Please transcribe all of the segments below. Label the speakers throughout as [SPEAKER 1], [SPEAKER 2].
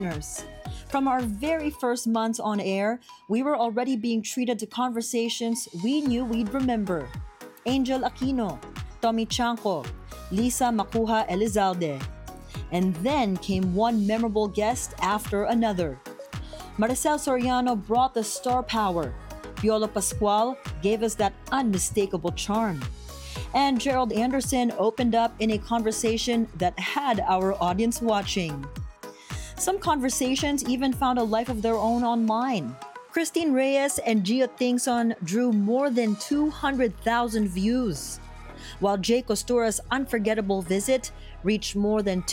[SPEAKER 1] listeners. From our very first months on air, we were already being treated to conversations we knew we'd remember. Angel Aquino, Tommy Chanco, Lisa Makuha Elizalde. And then came one memorable guest after another. Maricel Soriano brought the star power. Piolo Pascual gave us that unmistakable charm. And Gerald Anderson opened up in a conversation that had our audience watching. Some conversations even found a life of their own online. Christine Reyes and Gio Tingson drew more than 200,000 views, while Jay Costura's unforgettable visit reached more than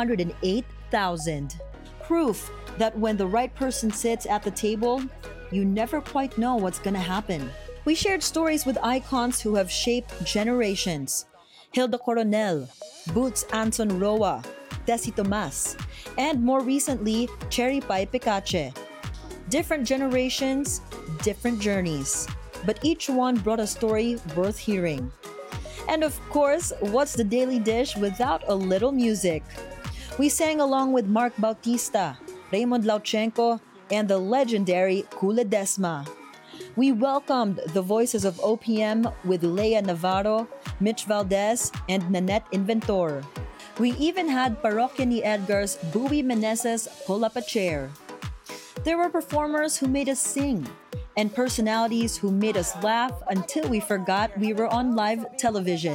[SPEAKER 1] 208,000. Proof that when the right person sits at the table, you never quite know what's gonna happen. We shared stories with icons who have shaped generations. Hilda Coronel, Boots Anson Roa, Tessie Tomas, and more recently, Cherry Pie Picache. Different generations, different journeys, but each one brought a story worth hearing. And of course, what's the Daily Dish without a little music? We sang along with Mark Bautista, Raymond Lauchenko, and the legendary Kule Desma. We welcomed the voices of OPM with Leia Navarro, Mitch Valdez, and Nanette Inventor. We even had Parokya ni Edgar's Bowie Meneses pull up a chair. There were performers who made us sing, and personalities who made us laugh until we forgot we were on live television.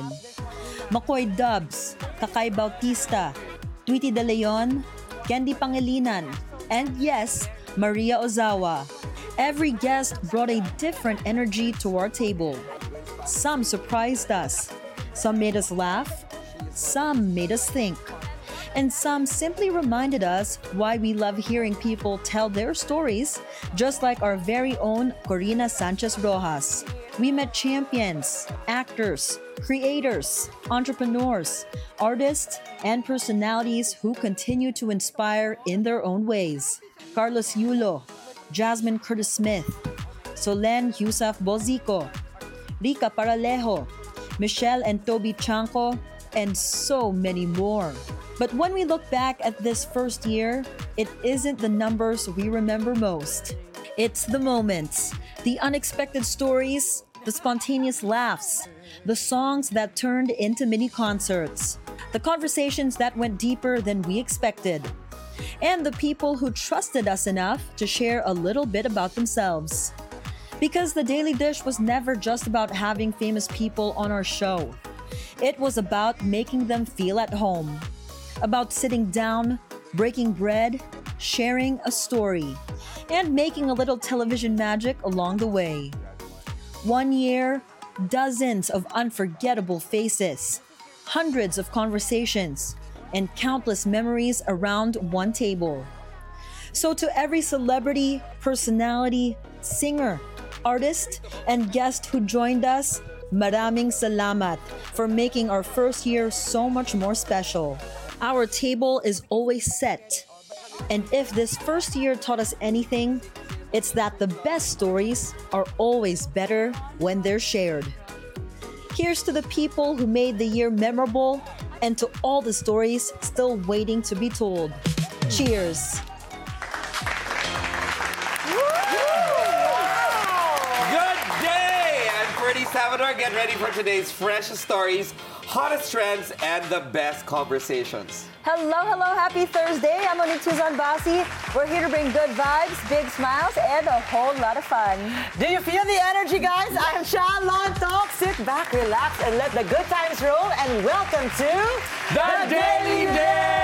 [SPEAKER 1] McCoy Dubs, Kakay Bautista, Tweety De Leon, Candy Pangilinan, and yes, Maria Ozawa. Every guest brought a different energy to our table. Some surprised us, some made us laugh, some made us think, and some simply reminded us why we love hearing people tell their stories, just like our very own Corina Sanchez Rojas. We met champions, actors, creators, entrepreneurs, artists, and personalities who continue to inspire in their own ways. Carlos Yulo, Jasmine Curtis Smith, Solen Yusuf Bozico, Rica Paralejo, Michelle and Toby Chanco, and so many more. But when we look back at this first year, it isn't the numbers we remember most. It's the moments, the unexpected stories, the spontaneous laughs, the songs that turned into mini concerts, the conversations that went deeper than we expected, and the people who trusted us enough to share a little bit about themselves. Because the Daily Dish was never just about having famous people on our show. It was about making them feel at home, about sitting down, breaking bread, sharing a story, and making a little television magic along the way. 1 year, dozens of unforgettable faces, hundreds of conversations, and countless memories around one table. So to every celebrity, personality, singer, artist, and guest who joined us, maraming salamat for making our first year so much more special. Our table is always set. And if this first year taught us anything, it's that the best stories are always better when they're shared. Here's to the people who made the year memorable and to all the stories still waiting to be told. Cheers.
[SPEAKER 2] Good day! I'm Ferdy Salvador. Get ready for today's freshest stories, hottest trends, and the best conversations.
[SPEAKER 1] Hello, happy Thursday. I'm Monique Tuzon Basi. We're here to bring good vibes, big smiles, and a whole lot of fun.
[SPEAKER 3] Do you feel the energy, guys? I am Sha Lon Talk. Sit back, relax, and let the good times roll. And welcome to
[SPEAKER 2] The Daily Dish!